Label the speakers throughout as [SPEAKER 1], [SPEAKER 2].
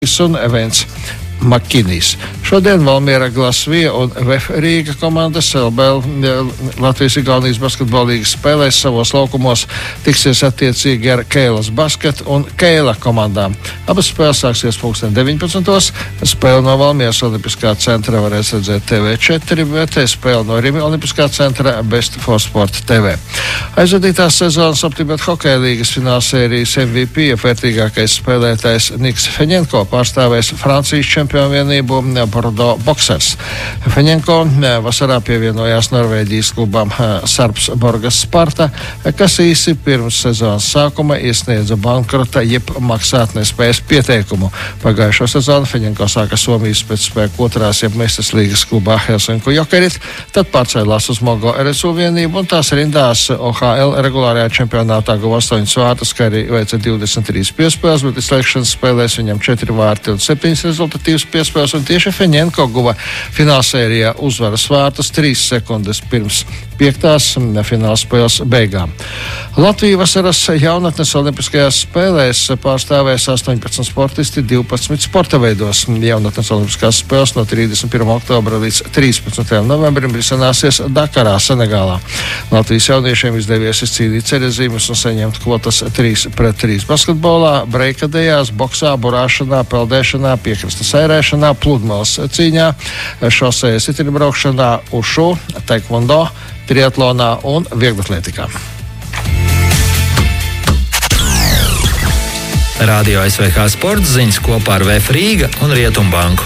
[SPEAKER 1] un Events Makinijs. Šodien Valmiera Glasvija un VF Rīga komandas LBL Latvijas-Igaunijas basketbola līgas spēlēs savos laukumos, tiksies attiecīgi ar Keilas basket un Keila komandām. Abas spēles sāksies 19:00. Spēli no Valmieras Olimpiskā centra varēs redzēt TV4, bet spēli no Rimi Olimpiskā centra Best for Sport TV. Aizvadītās sezonas Optibet hokeja līgas finālsērijas MVP vērtīgākais spēlētājs Niks Feņenko pārstāvēs Francijas čempionu vienību Bordeaux Boxers. Feņenko vasarā pievienojās Norvēģijas klubam Sarpsborgas Sparta, kas īsi pirms sezonas sākuma iesniedza bankrota jeb maksātnespējas pieteikumu. Pagājušo sezonu Feņenko sāka Somijas pēcspēku otrās jeb Meistas līgas klubā Helsinku Jokerit, tad pārcēlās uz Mogo RSU vienību un tās rindās OHL regulārajā čempionātā guva 8 vārtus, kā arī veica 23 piespēles, bet izslēgšanas spēlēs viņam 4 vārti un 7 rezultatīvas piespēles, un tieši Feņenko guva finālsērijā uzvaras vārtus 3 sekundes pirms 5. finālspēles beigām. Latviju vasaras jaunatnes olimpiskajās spēlēs pārstāvēs 18 sportisti 12 sporta veidos. Jaunatnes olimpiskās spēles no 31. oktobra līdz 13. novembrim risināsies Dakarā, Senegālā. Latvijas jauniešiem izdevies izcīnīt ceļazīmes un saņemt kvotas 3-3 basketbolā, breikadējās, boksā, burāšanā, peldēšanā, piekrastes airēšanā, pludmales cīņā, šosejas itiņbraukšanā, ušu, taekvondo, triatlonā un vieglatlētikā.
[SPEAKER 2] Radio SVH sports ziņas kopā ar VF Rīga un Rietumbanku.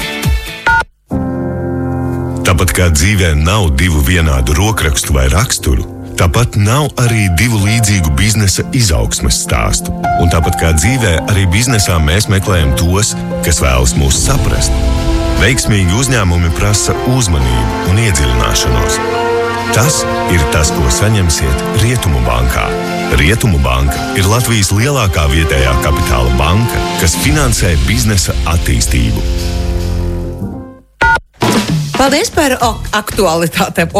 [SPEAKER 3] Tāpat kā dzīvē nav divu vienādu rokrakstu vai raksturu, tāpat nav arī divu līdzīgu biznesa izaugsmes stāstu. Un tāpat kā dzīvē, arī biznesā mēs meklējam tos, kas vēlas mūs saprast. Veiksmīgi uzņēmumi prasa uzmanību un iedziļināšanos. Tas ir tas, ko saņemsiet Rietumu bankā. Rietumu banka ir Latvijas lielākā vietējā kapitāla banka, kas finansē biznesa attīstību.
[SPEAKER 4] Paldies par aktualitātēm.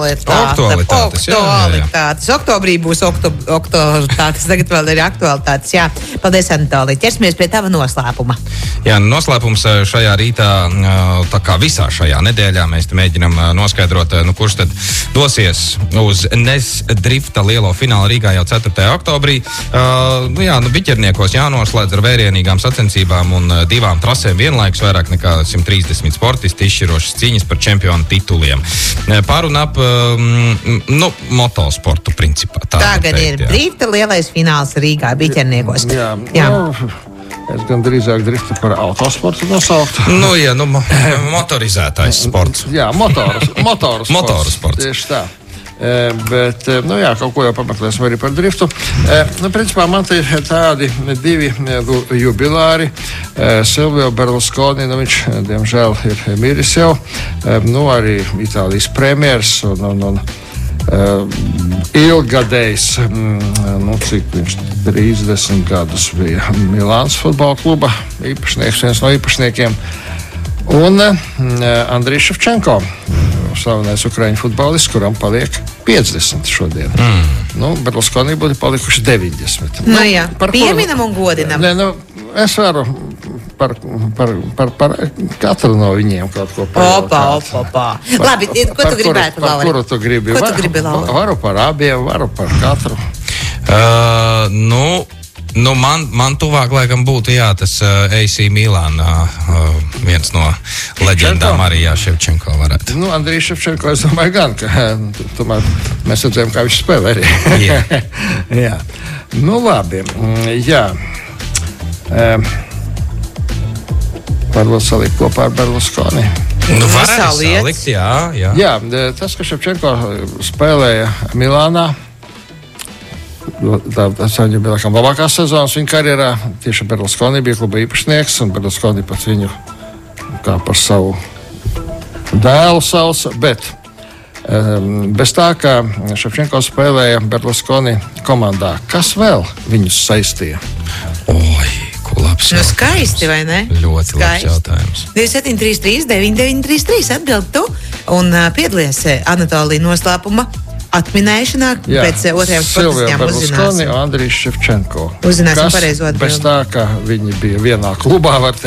[SPEAKER 4] Oktobrī būs aktualitātes, tagad vēl ir aktualitātes. Jā. Paldies, Anatolij. Ķersimies pie tava noslēpuma.
[SPEAKER 5] Jā, noslēpums šajā rītā, tā kā visā šajā nedēļā, mēs te mēģinam noskaidrot, kurš tad dosies uz NES drifta lielo finālu Rīgā jau 4. oktobrī. Biķerniekos jānoslēdz ar vērienīgām sacensībām un 2 trasēm vienlaikus, vairāk nekā 130 sportisti izšķirošas cīņas par čempionu tituliem. Par un ap motosportu principā.
[SPEAKER 4] Tagad ir drifta lielais fināls Rīgā biķerniekos.
[SPEAKER 1] Jā. Es gan drīzāk driftu par autosportu nosaukt.
[SPEAKER 5] Motorizētais sports.
[SPEAKER 1] Jā, motoru
[SPEAKER 5] sports.
[SPEAKER 1] Tieši tā. Bet, kaut ko jau pameklēsim arī par driftu. Principā man te ir tādi 2 jubilāri. Silvio Berlusconi, viņš, diemžēl, ir miris jau. Arī Itālijas premjers un ilgadējs, cik viņš 30 gadus bija Milāns futbola kluba īpašnieks, viens no īpašniekiem. Un Andrijs Ševčenko, slavenais ukraiņu futbolists, kuram paliek 50 šodien. Berlusconi būtu palikuši 90.
[SPEAKER 4] Pieminam un godinam.
[SPEAKER 1] Es varu par katru no viņiem kaut ko
[SPEAKER 4] pajautāt. Labi, ko tu gribētu, Laura?
[SPEAKER 1] Kuru tu gribi?
[SPEAKER 4] Ko tu gribi, Laura?
[SPEAKER 1] Varu par abiem, varu par katru.
[SPEAKER 5] Man tuvāk laikam būtu tas AC Milan, viens no leģendām arī Ševčenko varētu.
[SPEAKER 1] Andrijs Ševčenko, es domāju gan, ka tomēr mēs redzējām, kā viņš spēlē arī. Jā. Labi. Jā. Varbūt salikt kopā ar Berlusconi.
[SPEAKER 5] Varētu salikt, jā.
[SPEAKER 1] Jā, tas, ka Ševčenko spēlēja Milānā, tas viņam bija laikam labākās sezonas viņa karjerā. Tieši Berlusconi bija kluba īpašnieks, un Berlusconi pat viņu kā par savu dēlu sauca, bet bez tā, ka Ševčenko spēlēja Berlusconi komandā, kas vēl viņus saistīja?
[SPEAKER 5] Labs jautājums.
[SPEAKER 4] Skaisti, vai ne?
[SPEAKER 5] Ļoti labs jautājums.
[SPEAKER 4] 2733 9933 atbild tu un piedalies Anatolija noslēpuma atminēšanā pēc otrajām sportiskajām uzzināsim.
[SPEAKER 1] Andrijs Ševčenko.
[SPEAKER 4] Uzzināsim pareizo atbildi.
[SPEAKER 1] Bez tā, ka viņi bija vienā klubā, var